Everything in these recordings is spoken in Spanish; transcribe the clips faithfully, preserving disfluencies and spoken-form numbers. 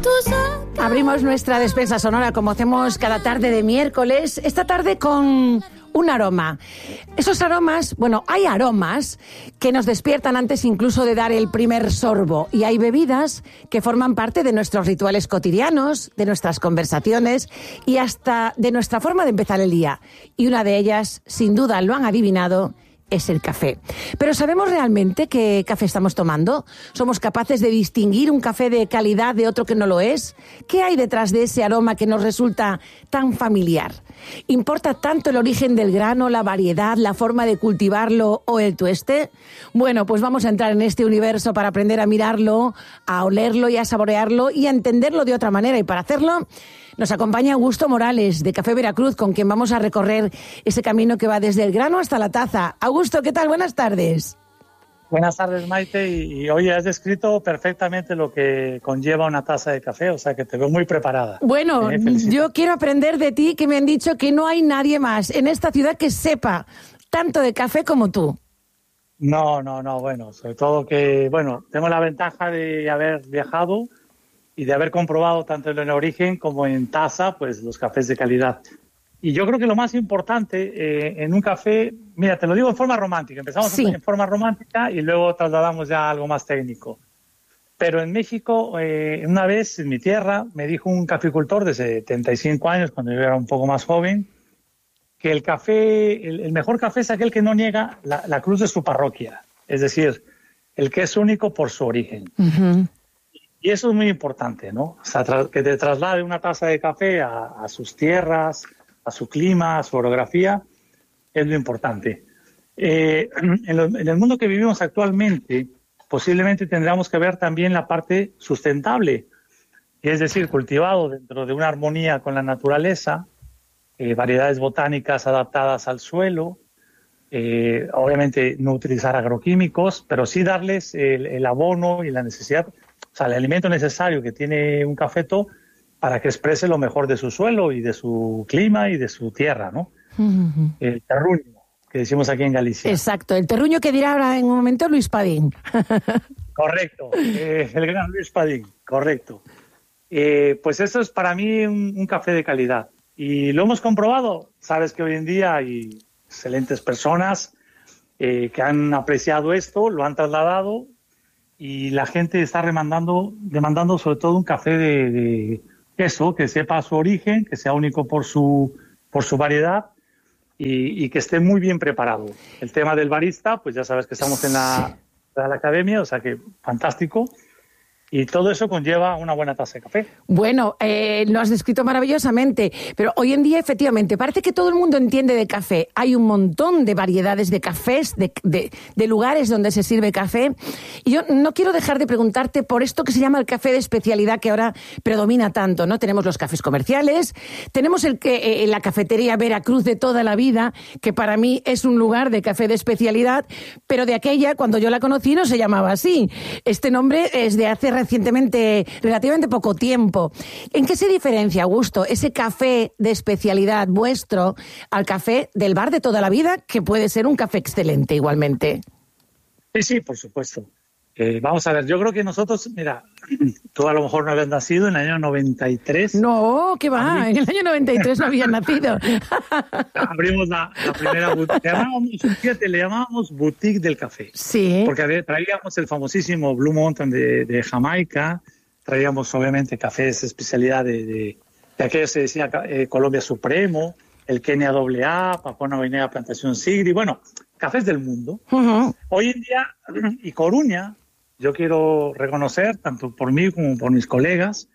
Abrimos nuestra despensa sonora como hacemos cada tarde de miércoles, esta tarde con un aroma. Esos aromas, bueno, hay aromas que nos despiertan antes incluso de dar el primer sorbo, y hay bebidas que forman parte de nuestros rituales cotidianos, de nuestras conversaciones y hasta de nuestra forma de empezar el día. Y una de ellas, sin duda lo han adivinado, es el café. Pero ¿sabemos realmente qué café estamos tomando? ¿Somos capaces de distinguir un café de calidad de otro que no lo es? ¿Qué hay detrás de ese aroma que nos resulta tan familiar? ¿Importa tanto el origen del grano, la variedad, la forma de cultivarlo o el tueste? Bueno, pues vamos a entrar en este universo para aprender a mirarlo, a olerlo y a saborearlo y a entenderlo de otra manera. Y para hacerlo nos acompaña Augusto Morales, de Café Veracruz, con quien vamos a recorrer ese camino que va desde el grano hasta la taza. Augusto, ¿qué tal? Buenas tardes. Buenas tardes, Maite. Y, y hoy has descrito perfectamente lo que conlleva una taza de café, o sea que te veo muy preparada. Bueno, eh, yo quiero aprender de ti, que me han dicho que no hay nadie más en esta ciudad que sepa tanto de café como tú. No, no, no, bueno, sobre todo que, bueno, tengo la ventaja de haber viajado y de haber comprobado tanto en el origen como en taza, pues los cafés de calidad. Y yo creo que lo más importante eh, en un café, mira, te lo digo en forma romántica, empezamos sí. en forma romántica y luego trasladamos ya a algo más técnico. Pero en México, eh, una vez en mi tierra, me dijo un caficultor de setenta y cinco años, cuando yo era un poco más joven, que el café, el, el mejor café es aquel que no niega la, la cruz de su parroquia, es decir, el que es único por su origen. Uh-huh. Y eso es muy importante, ¿no? O sea, tra- que te traslade una taza de café a, a sus tierras, a su clima, a su orografía, es lo importante. Eh, en, lo, en el mundo que vivimos actualmente, posiblemente tendríamos que ver también la parte sustentable, es decir, cultivado dentro de una armonía con la naturaleza, eh, variedades botánicas adaptadas al suelo, eh, obviamente no utilizar agroquímicos, pero sí darles el, el abono y la necesidad, o sea, el alimento necesario que tiene un cafeto para que exprese lo mejor de su suelo y de su clima y de su tierra, ¿no? Uh-huh. El terruño, que decimos aquí en Galicia. Exacto, el terruño que dirá ahora en un momento Luis Padín. Correcto, eh, el gran Luis Padín, correcto. Eh, pues eso es para mí un, un café de calidad. Y lo hemos comprobado. Sabes que hoy en día hay excelentes personas eh, que han apreciado esto, lo han trasladado, y la gente está demandando, demandando sobre todo un café de, de eso, que sepa su origen, que sea único por su, por su variedad y, y que esté muy bien preparado. El tema del barista, pues ya sabes que estamos en la, en la academia, o sea que fantástico. Y todo eso conlleva una buena taza de café. Bueno, eh, lo has descrito maravillosamente, pero hoy en día, efectivamente, parece que todo el mundo entiende de café. Hay un montón de variedades de cafés, de, de, de lugares donde se sirve café. Y yo no quiero dejar de preguntarte por esto que se llama el café de especialidad, que ahora predomina tanto, ¿no? Tenemos los cafés comerciales, tenemos el que, eh, la cafetería Veracruz de toda la vida, que para mí es un lugar de café de especialidad, pero de aquella, cuando yo la conocí, no se llamaba así. Este nombre es de hace recientemente, relativamente poco tiempo. ¿En qué se diferencia, Augusto, ese café de especialidad vuestro al café del bar de toda la vida, que puede ser un café excelente igualmente? Sí, sí, por supuesto. Eh, vamos a ver, yo creo que nosotros, mira, tú a lo mejor no habías nacido en el año noventa y tres. No, ¿qué va? Mí... En el año noventa y tres no había nacido. Abrimos la, la primera boutique. Le llamábamos, fíjate, le llamábamos boutique del café. Sí. Porque traíamos el famosísimo Blue Mountain de, de Jamaica, traíamos obviamente cafés de especialidad de, de, de aquello se decía eh, Colombia Supremo, el Kenia doble A, Papua Nueva Guinea Plantación Sigri, bueno, cafés del mundo. Uh-huh. Hoy en día, y Coruña, yo quiero reconocer, tanto por mí como por mis colegas,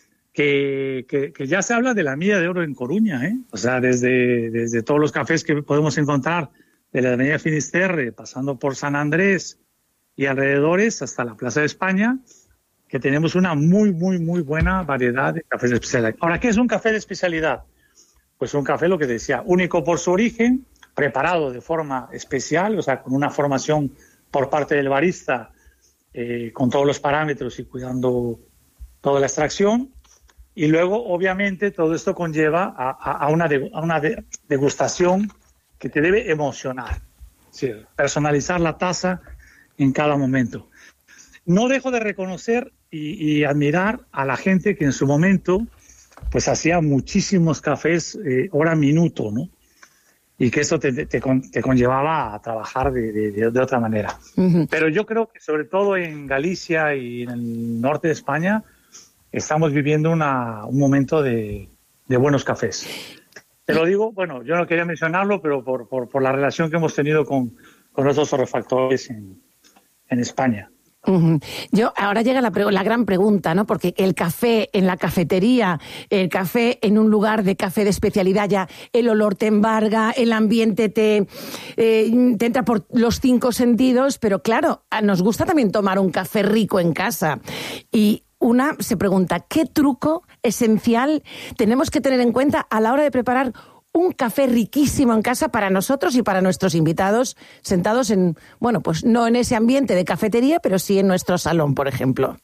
que, que, que ya se habla de la milla de oro en Coruña, ¿eh? O sea, desde, desde todos los cafés que podemos encontrar, de la avenida Finisterre, pasando por San Andrés y alrededores, hasta la Plaza de España, que tenemos una muy, muy, muy buena variedad de cafés de especialidad. Ahora, ¿qué es un café de especialidad? Pues un café, lo que decía, único por su origen, preparado de forma especial, o sea, con una formación por parte del barista, eh, con todos los parámetros y cuidando toda la extracción. Y luego, obviamente, todo esto conlleva a, a, a una, de, a una de, degustación que te debe emocionar. Sí, personalizar la taza en cada momento. No dejo de reconocer y, y admirar a la gente que en su momento pues hacía muchísimos cafés eh, hora minuto, ¿no? Y que eso te, te, te conllevaba a trabajar de, de, de otra manera. Uh-huh. Pero yo creo que sobre todo en Galicia y en el norte de España estamos viviendo una, un momento de, de buenos cafés. Te lo digo, bueno, yo no quería mencionarlo, pero por, por, por la relación que hemos tenido con, con otros torrefactores en, en España. Uh-huh. Yo ahora llega la, la gran pregunta, ¿no? Porque el café en la cafetería, el café en un lugar de café de especialidad, ya el olor te embarga, el ambiente te, eh, te entra por los cinco sentidos, pero claro, nos gusta también tomar un café rico en casa. Y una se pregunta, ¿qué truco esencial tenemos que tener en cuenta a la hora de preparar un café riquísimo en casa para nosotros y para nuestros invitados sentados en, bueno, pues no en ese ambiente de cafetería, pero sí en nuestro salón, por ejemplo?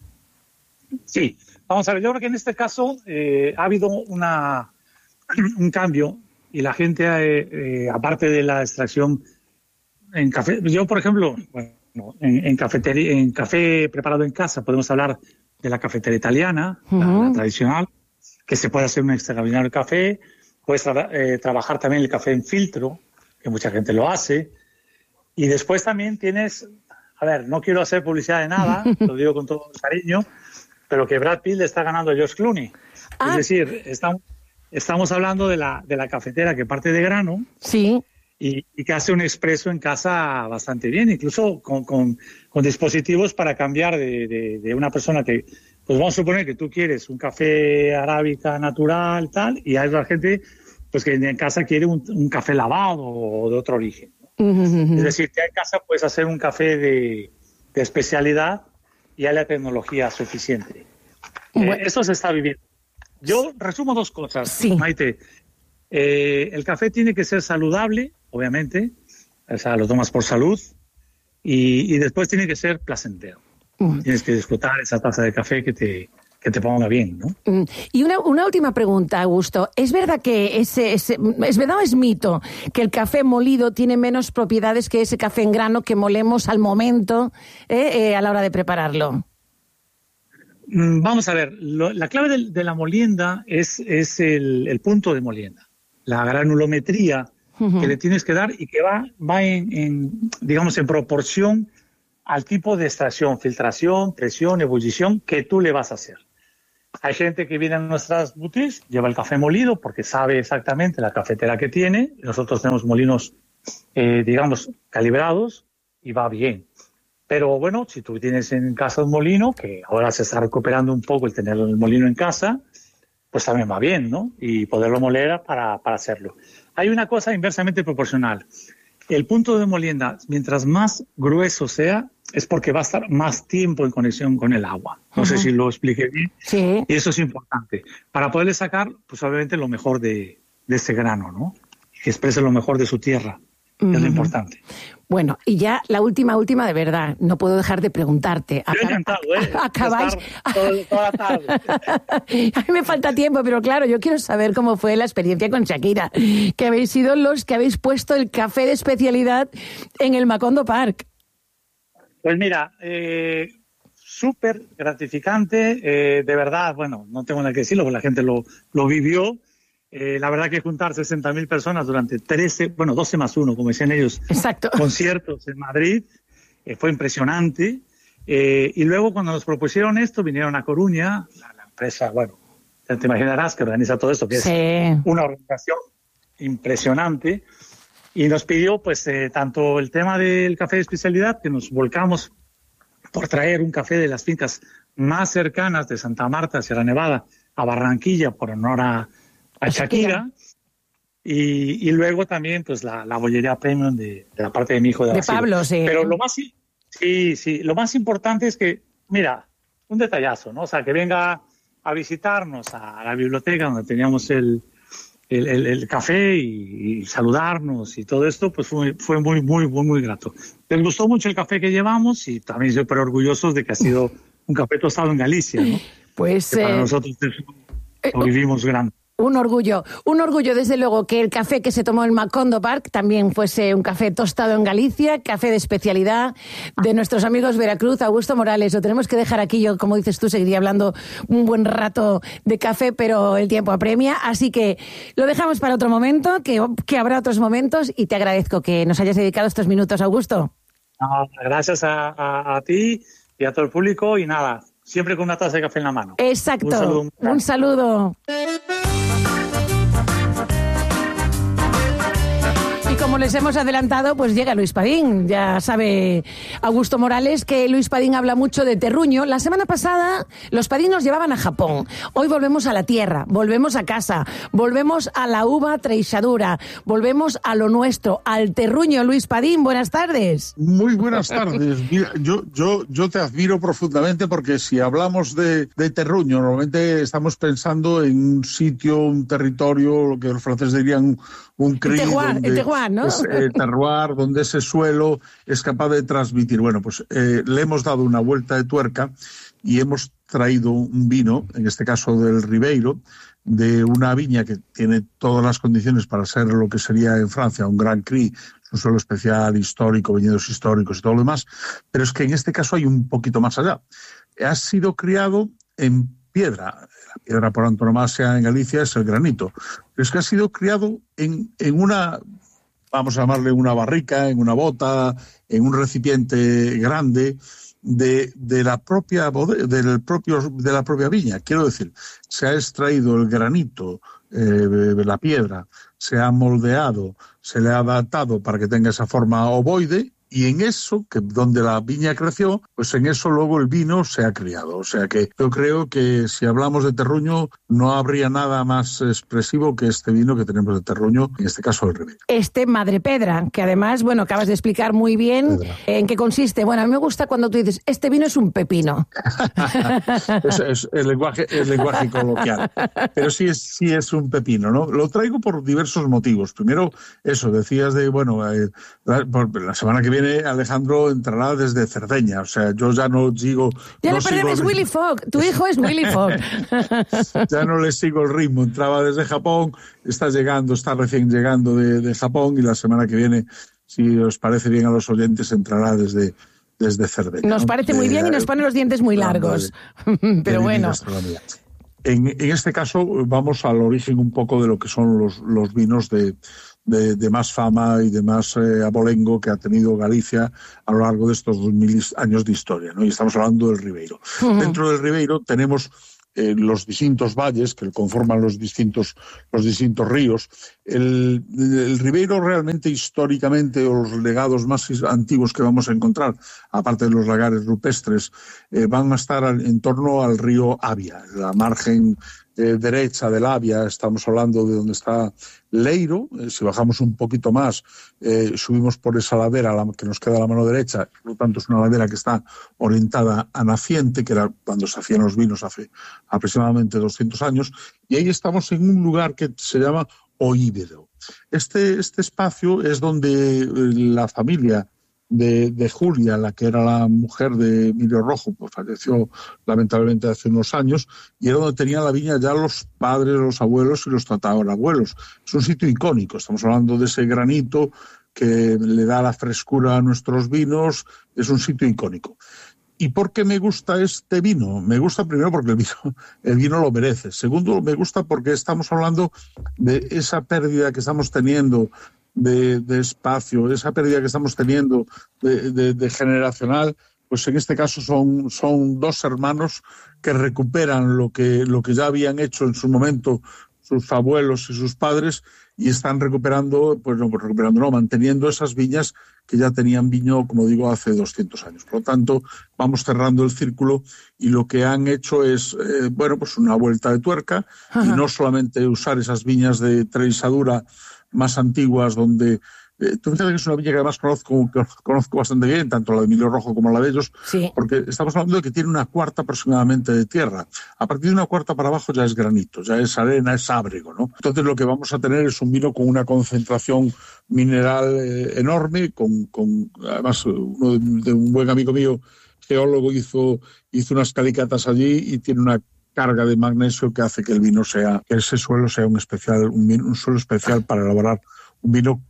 Sí, vamos a ver, yo creo que en este caso eh, ha habido una, un cambio y la gente, eh, eh, aparte de la extracción en café, yo por ejemplo, bueno, en, en, cafetería, en café preparado en casa podemos hablar de la cafetería italiana, uh-huh. la, la tradicional, que se puede hacer un extraordinario café. Puedes tra- eh, trabajar también el café en filtro, que mucha gente lo hace. Y después también tienes, a ver, no quiero hacer publicidad de nada, lo digo con todo el cariño, pero que Brad Pitt le está ganando a George Clooney. Ah. Es decir, estamos, estamos hablando de la, de la cafetera que parte de grano. Sí. Y, y que hace un expreso en casa bastante bien, incluso con, con, con dispositivos para cambiar de, de, de una persona que, pues vamos a suponer que tú quieres un café arábica natural, tal, y hay otra gente pues que en casa quiere un, un café lavado o de otro origen, ¿no? Uh-huh. Es decir, que en casa puedes hacer un café de, de especialidad y hay la tecnología suficiente. Bueno. Eh, eso se está viviendo. Yo resumo dos cosas, sí. Maite. Eh, el café tiene que ser saludable, obviamente, o sea, lo tomas por salud, y, y después tiene que ser placentero. Mm. Tienes que disfrutar esa taza de café que te, que te ponga bien, ¿no? Mm. Y una, una última pregunta, Augusto. ¿Es verdad que ese, ese, es verdad o es mito que el café molido tiene menos propiedades que ese café en grano que molemos al momento eh, eh, a la hora de prepararlo? Mm, vamos a ver, lo, la clave de, de la molienda es, es el, el punto de molienda. La granulometría uh-huh. que le tienes que dar y que va, va en, en, digamos, en proporción al tipo de extracción, filtración, presión, ebullición que tú le vas a hacer. Hay gente que viene a nuestras boutiques, lleva el café molido porque sabe exactamente la cafetera que tiene. Nosotros tenemos molinos, eh, digamos, calibrados y va bien. Pero bueno, si tú tienes en casa un molino, que ahora se está recuperando un poco el tener el molino en casa, pues también va bien, ¿no? Y poderlo moler para, para hacerlo. Hay una cosa inversamente proporcional. El punto de molienda, mientras más grueso sea, es porque va a estar más tiempo en conexión con el agua. No uh-huh. sé si lo expliqué bien. Sí. Y eso es importante. Para poderle sacar, pues obviamente, lo mejor de, de ese grano, ¿no? Que exprese lo mejor de su tierra. Uh-huh. Es lo importante. Bueno, y ya la última, última de verdad, no puedo dejar de preguntarte. Yo he encantado, ¿eh? Acabáis... Todo, toda la tarde. A mí me falta tiempo, pero claro, yo quiero saber cómo fue la experiencia con Shakira, que habéis sido los que habéis puesto el café de especialidad en el Macondo Park. Pues mira, eh, súper gratificante, eh, de verdad, bueno, no tengo nada que decirlo, porque la gente lo, lo vivió. Eh, la verdad que juntar sesenta mil personas durante trece, bueno, doce más uno, como decían ellos, exacto, conciertos en Madrid, eh, fue impresionante. Eh, y luego cuando nos propusieron esto, vinieron a Coruña, la, la empresa, bueno, ya te imaginarás que organiza todo esto, que sí. es una organización impresionante, y nos pidió pues eh, tanto el tema del café de especialidad, que nos volcamos por traer un café de las fincas más cercanas de Santa Marta, Sierra Nevada, a Barranquilla, por honor a a Shakira, y, y luego también pues la, la bollería premium de, de la parte de mi hijo de, de Pablo, sí. Pero lo más, sí, sí, lo más importante es que, mira, un detallazo, ¿no? O sea, que venga a visitarnos a la biblioteca donde teníamos el, el, el, el café y, y saludarnos y todo esto, pues fue, fue muy, muy, muy, muy grato. Les gustó mucho el café que llevamos y también súper orgullosos de que ha sido un café tostado en Galicia, ¿no? Pues... Que para eh, nosotros lo vivimos grande. Un orgullo, un orgullo desde luego que el café que se tomó en Macondo Park también fuese un café tostado en Galicia, café de especialidad de nuestros amigos Veracruz. Augusto Morales, lo tenemos que dejar aquí. Yo, como dices tú, seguiría hablando un buen rato de café, pero el tiempo apremia, así que lo dejamos para otro momento, que, que habrá otros momentos, y te agradezco que nos hayas dedicado estos minutos, Augusto. No, gracias a, a, a ti y a todo el público, y nada, siempre con una taza de café en la mano. Exacto. Un saludo. Un saludo. Y como les hemos adelantado, pues llega Luis Padín. Ya sabe Augusto Morales que Luis Padín habla mucho de terruño. La semana pasada los Padín nos llevaban a Japón. Hoy volvemos a la tierra, volvemos a casa, volvemos a la uva treixadura, volvemos a lo nuestro, al terruño. Luis Padín, buenas tardes. Muy buenas tardes. Mira, yo, yo, yo te admiro profundamente, porque si hablamos de, de terruño, normalmente estamos pensando en un sitio, un territorio, lo que los franceses dirían un cri, el terroir, donde, el terroir, ¿no? Es, eh, terroir, donde ese suelo es capaz de transmitir. Bueno, pues eh, le hemos dado una vuelta de tuerca y hemos traído un vino, en este caso del Ribeiro, de una viña que tiene todas las condiciones para ser lo que sería en Francia un Grand Cru, un suelo especial, histórico, viñedos históricos y todo lo demás, pero es que en este caso hay un poquito más allá. Ha sido criado en piedra. La piedra por antonomasia en Galicia es el granito. Pero es que ha sido criado en, en una, vamos a llamarle una barrica, en una bota, en un recipiente grande de, de la propia del propio de la propia viña. Quiero decir, se ha extraído el granito, eh, de la piedra, se ha moldeado, se le ha adaptado para que tenga esa forma ovoide. Y en eso, que donde la viña creció, pues en eso luego el vino se ha criado. O sea que yo creo que si hablamos de terruño, no habría nada más expresivo que este vino que tenemos de terruño, en este caso el Ribeiro. Este Madrepedra, que además, bueno, acabas de explicar muy bien Pedra. En qué consiste. Bueno, a mí me gusta cuando tú dices, este vino es un pepino. es, es el lenguaje, el lenguaje coloquial. Pero sí es, sí es un pepino, ¿no? Lo traigo por diversos motivos. Primero, eso, decías de, bueno, eh, la, la semana que viene Alejandro entrará desde Cerdeña, o sea, yo ya no sigo... Ya no le perdemos, es Willy Fogg, tu hijo es Willy Fogg. Ya no le sigo el ritmo, entraba desde Japón, está llegando, está recién llegando de, de Japón, y la semana que viene, si os parece bien a los oyentes, entrará desde, desde Cerdeña. Nos parece ¿no? muy bien, y nos pone los dientes muy largos, de, pero de bueno... En, en este caso vamos al origen un poco de lo que son los, los vinos de, de, de más fama y de más eh, abolengo que ha tenido Galicia a lo largo de estos dos mil años de historia, ¿no? Y estamos hablando del Ribeiro. Uh-huh. Dentro del Ribeiro tenemos eh, los distintos valles que conforman los distintos, los distintos ríos. El, el Ribeiro realmente, históricamente, o los legados más antiguos que vamos a encontrar, aparte de los lagares rupestres, eh, van a estar en torno al río Avia, la margen eh, derecha del Avia. Estamos hablando de donde está Leiro. Eh, si bajamos un poquito más, eh, subimos por esa ladera la, que nos queda a la mano derecha. Por lo tanto, es una ladera que está orientada a naciente, que era cuando se hacían los vinos hace aproximadamente doscientos años. Y ahí estamos en un lugar que se llama Oíbedo. Este, este espacio es donde la familia de, de Julia, la que era la mujer de Emilio Rojo, pues falleció lamentablemente hace unos años, y era donde tenían la viña ya los padres, los abuelos y los tatarabuelos. Es un sitio icónico, estamos hablando de ese granito que le da la frescura a nuestros vinos, es un sitio icónico. ¿Y por qué me gusta este vino? Me gusta primero porque el vino, el vino lo merece. Segundo, me gusta porque estamos hablando de esa pérdida que estamos teniendo de, de espacio, esa pérdida que estamos teniendo de, de, de generacional. Pues en este caso son, son dos hermanos que recuperan lo que, lo que ya habían hecho en su momento sus abuelos y sus padres, y están recuperando, pues no, pues recuperando, no, manteniendo esas viñas que ya tenían viño, como digo, hace doscientos años. Por lo tanto, vamos cerrando el círculo, y lo que han hecho es, eh, bueno, pues una vuelta de tuerca. Ajá. Y no solamente usar esas viñas de treixadura más antiguas donde... Eh, tú fíjate que es una viña que además conozco, conozco bastante bien, tanto la de Emilio Rojo como la de ellos, sí. Porque estamos hablando de que tiene una cuarta aproximadamente de tierra. A partir de una cuarta para abajo ya es granito, ya es arena, es ábrego, ¿no? Entonces lo que vamos a tener es un vino con una concentración mineral eh, enorme, con, con además uno de, de un buen amigo mío, geólogo, hizo, hizo unas calicatas allí y tiene una carga de magnesio que hace que el vino sea, que ese suelo sea un especial, un, vino, un suelo especial para elaborar un vino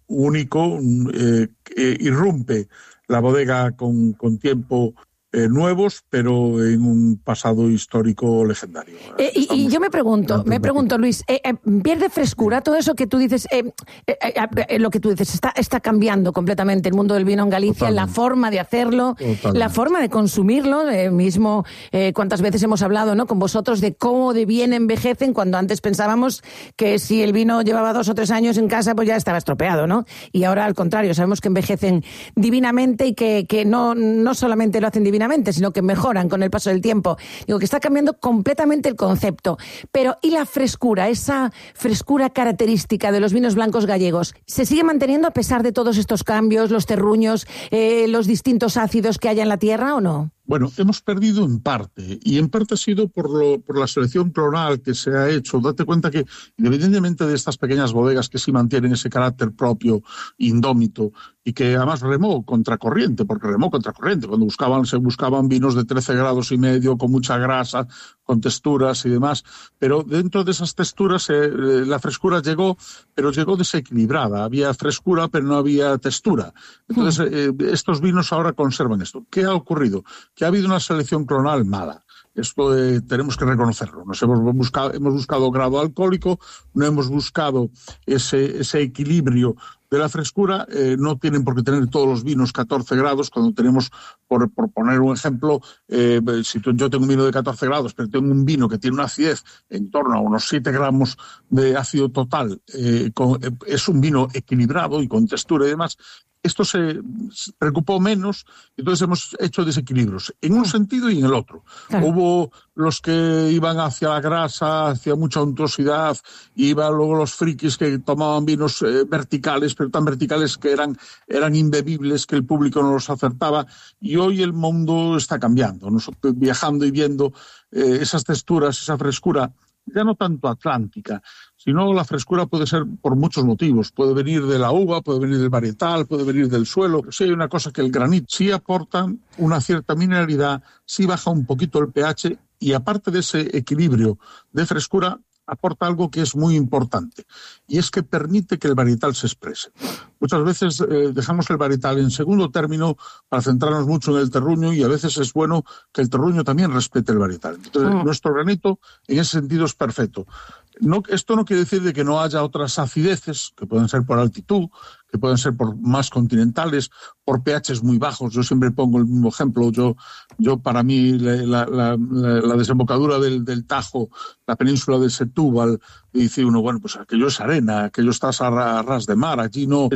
único, eh, que irrumpe la bodega con, con tiempo eh, nuevos, pero en un pasado histórico legendario. Eh, y, y yo me pregunto, me pregunto, Luis, eh, eh, ¿pierde frescura todo eso que tú dices? Eh, eh, eh, lo que tú dices, está, está cambiando completamente el mundo del vino en Galicia, totalmente. La forma de hacerlo, totalmente. La forma de consumirlo, eh, mismo eh, cuántas veces hemos hablado, ¿no?, con vosotros de cómo de bien envejecen, cuando antes pensábamos que si el vino llevaba dos o tres años en casa, pues ya estaba estropeado, ¿no? Y ahora, al contrario, sabemos que envejecen divinamente y que, que no, no solamente lo hacen divinamente, sino que mejoran con el paso del tiempo. Digo que está cambiando completamente el concepto. Pero, ¿y la frescura? Esa frescura característica de los vinos blancos gallegos, ¿se sigue manteniendo a pesar de todos estos cambios, los terruños, eh, los distintos ácidos que haya en la tierra, o no? Bueno, hemos perdido en parte, y en parte ha sido por, lo, por la selección clonal que se ha hecho. Date cuenta que, independientemente de estas pequeñas bodegas que sí mantienen ese carácter propio, indómito, y que además remó contracorriente, porque remó contracorriente, cuando buscaban, se buscaban vinos de trece grados y medio, con mucha grasa, con texturas y demás, pero dentro de esas texturas eh, la frescura llegó, pero llegó desequilibrada. Había frescura, pero no había textura. Entonces, eh, estos vinos ahora conservan esto. ¿Qué ha ocurrido? Que ha habido una selección clonal mala. Esto eh, tenemos que reconocerlo. Nos hemos buscado, hemos buscado grado alcohólico, no hemos buscado ese, ese equilibrio de la frescura. Eh, no tienen por qué tener todos los vinos catorce grados, cuando tenemos, por, por poner un ejemplo, eh, si yo tengo un vino de catorce grados, pero tengo un vino que tiene una acidez en torno a unos siete gramos de ácido total, eh, con, eh, es un vino equilibrado y con textura y demás. Esto se preocupó menos, entonces hemos hecho desequilibrios en un sentido y en el otro. Claro. Hubo los que iban hacia la grasa, hacia mucha untuosidad, iban luego los frikis que tomaban vinos eh, verticales, pero tan verticales que eran, eran imbebibles, que el público no los acertaba, y hoy el mundo está cambiando. Nosotros viajando y viendo eh, esas texturas, esa frescura, ya no tanto atlántica, sino la frescura puede ser por muchos motivos. Puede venir de la uva, puede venir del varietal, puede venir del suelo. Sí hay una cosa, que el granit sí aporta una cierta mineralidad, sí baja un poquito el pH, y aparte de ese equilibrio de frescura, aporta algo que es muy importante, y es que permite que el varietal se exprese. Muchas veces eh, dejamos el varietal en segundo término para centrarnos mucho en el terruño, y a veces es bueno que el terruño también respete el varietal. Entonces, mm. nuestro granito en ese sentido es perfecto. No, esto no quiere decir de que no haya otras acideces, que pueden ser por altitud, que pueden ser por más continentales, por pHs muy bajos. Yo siempre pongo el mismo ejemplo. Yo, yo para mí, la, la, la, la desembocadura del, del Tajo, la península de Setúbal, y dice uno, bueno, pues aquello es arena, aquello está a ras de mar, allí no,